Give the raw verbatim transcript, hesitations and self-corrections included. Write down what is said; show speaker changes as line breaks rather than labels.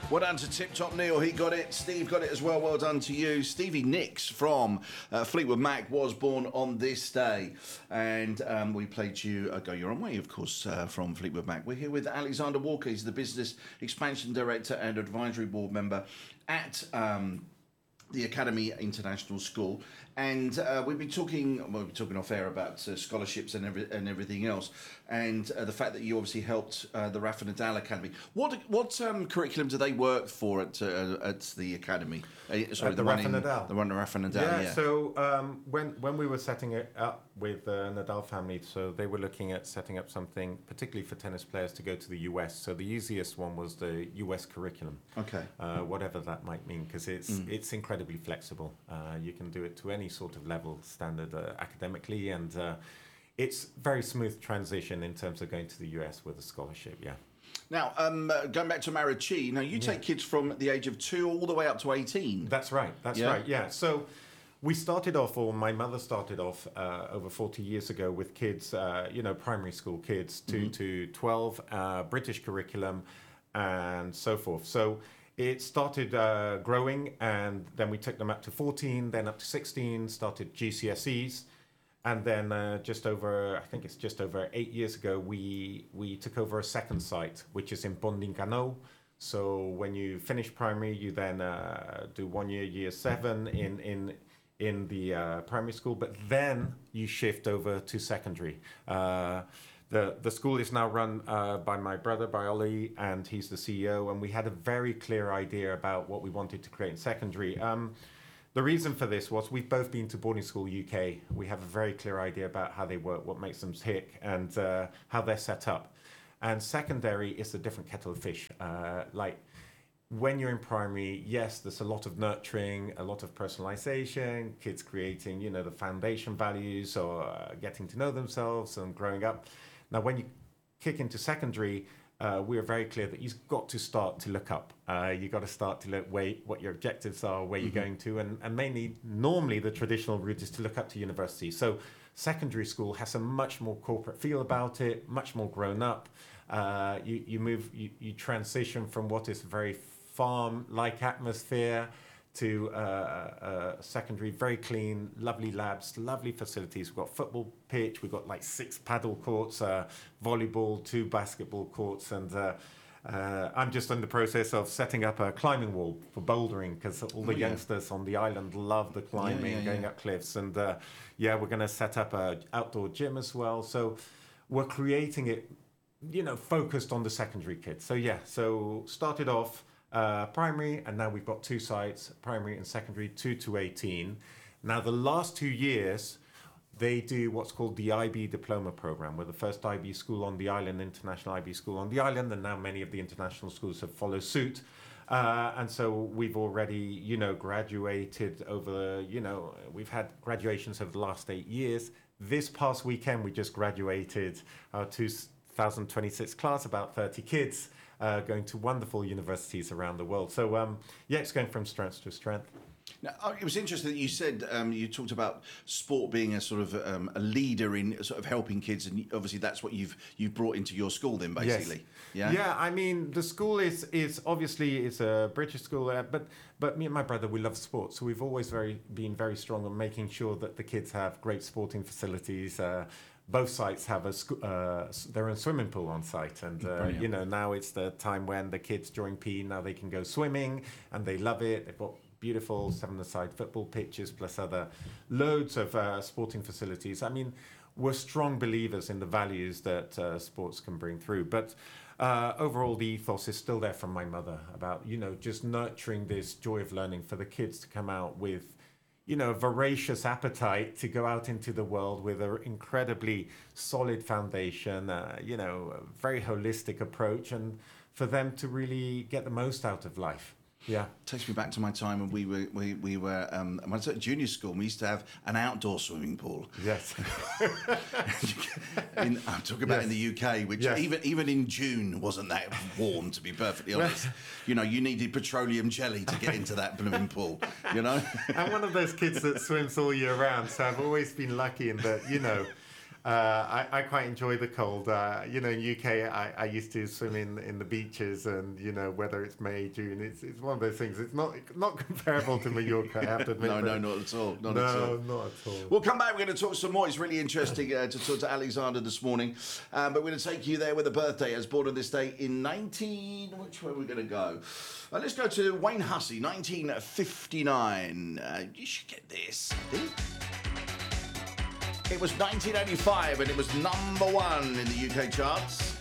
Well done to Tip Top Neil, he got it. Steve got it as well, well done to you. Stevie Nicks from uh, Fleetwood Mac was born on this day. And um, we played you uh, Go Your Own Way, of course, uh, from Fleetwood Mac. We're here with Alexander Walker. He's the Business Expansion Director and Advisory Board Member at Um, the Academy International School, and uh, we've been talking. Well, we've been talking off air about uh, scholarships and every, and everything else, and uh, the fact that you obviously helped uh, the Rafa Nadal Academy. What what um, curriculum do they work for at uh, at the academy? Uh, sorry,
at
the,
the
one
Rafa
in,
Nadal.
the one at Rafa Nadal.
Yeah.
yeah.
So um, when when we were setting it up with the Nadal family, so they were looking at setting up something particularly for tennis players to go to the U S. So the easiest one was the U S curriculum.
Okay.
Uh, whatever that might mean, because it's mm. it's incredibly flexible. Uh, you can do it to any sort of level standard uh, academically, and uh, it's very smooth transition in terms of going to the U S with a scholarship. Yeah.
Now, um, uh, going back to Marriage, now you take yeah. kids from the age of two all the way up to eighteen.
That's right. That's yeah. right. Yeah. So we started off, or my mother started off uh, over forty years ago with kids, uh, you know, primary school kids, two mm-hmm. to twelve, uh, British curriculum, and so forth. So it started uh, growing, and then we took them up to fourteen, then up to sixteen, started G C S Es. And then uh, just over, I think it's just over eight years ago, we we took over a second site, which is in Bondingano. So when you finish primary, you then uh, do one year, year seven in in in the uh, primary school, but then you shift over to secondary. Uh, the the school is now run uh, by my brother, by Ollie, and he's the C E O. And we had a very clear idea about what we wanted to create in secondary. Um, The reason for this was we've both been to boarding school U K. We have a very clear idea about how they work, what makes them tick, and uh, how they're set up. And secondary is a different kettle of fish. Uh, like when you're in primary, yes, there's a lot of nurturing, a lot of personalization, kids creating, you know, the foundation values or uh, getting to know themselves and growing up. Now, when you kick into secondary, Uh, we are very clear that you've got to start to look up. Uh, you've got to start to look where, what your objectives are, where mm-hmm. you're going to, and, and mainly, normally the traditional route is to look up to university. So secondary school has a much more corporate feel about it, much more grown up. Uh, you, you move, you, you transition from what is a very farm-like atmosphere to uh, uh, secondary, very clean, lovely labs, lovely facilities. We've got football pitch, we've got like six paddle courts, uh, volleyball, two basketball courts, and uh, uh, I'm just in the process of setting up a climbing wall for bouldering, because all the oh, yeah. youngsters on the island love the climbing, yeah, yeah, going yeah. up cliffs, and uh, yeah, we're going to set up an outdoor gym as well. So we're creating it, you know, focused on the secondary kids. So yeah, so started off Uh, primary, and now we've got two sites, primary and secondary, two to eighteen. Now, the last two years, they do what's called the I B diploma program. We're the first I B school on the island, international I B school on the island, and now many of the international schools have followed suit. Uh, and so we've already, you know, graduated over, you know, we've had graduations over the last eight years. This past weekend, we just graduated our two thousand twenty-six class, about thirty kids, uh, going to wonderful universities around the world. So, um, yeah, it's going from strength to strength.
Now, it was interesting that you said um, you talked about sport being a sort of um, a leader in sort of helping kids, and obviously that's what you've you've brought into your school then, basically.
Yes.
Yeah,
yeah. I mean, the school is is obviously it's a British school, uh, but but me and my brother, we love sport, so we've always very been very strong on making sure that the kids have great sporting facilities. Uh, Both sites have a sc- uh, their own swimming pool on site, and uh, you know, now it's the time when the kids during P E now they can go swimming, and they love it. They've got beautiful seven-a-side football pitches, plus other loads of uh, sporting facilities. I mean, we're strong believers in the values that uh, sports can bring through. But uh, overall, the ethos is still there from my mother about, you know, just nurturing this joy of learning for the kids to come out with, you know, a voracious appetite to go out into the world with an incredibly solid foundation, uh, you know, a very holistic approach, and for them to really get the most out of life. Yeah,
takes me back to my time when we were we, we were um, when I was at junior school. We used to have an outdoor swimming pool.
Yes,
in, I'm talking about yes. in the U K, which
yes.
even even in June wasn't that warm. To be perfectly honest, you know, you needed petroleum jelly to get into that blooming pool. You know,
I'm one of those kids that swims all year round, so I've always been lucky in that, you know. Uh, I, I quite enjoy the cold. Uh, you know, in U K, I, I used to swim in, in the beaches, and you know, whether it's May, June, it's it's one of those things. It's not not comparable to Mallorca, I have to admit.
No, no, not at all. Not
no,
at all.
not at all.
We'll come back. We're going to talk some more. It's really interesting uh, to talk to Alexander this morning. Um, but we're going to take you there with a birthday. As born on this day in nineteen... Which way are we going to go? Uh, let's go to Wayne Hussey, nineteen fifty-nine. Uh, you should get this, I think. It was nineteen eighty-five and it was number one in the U K charts.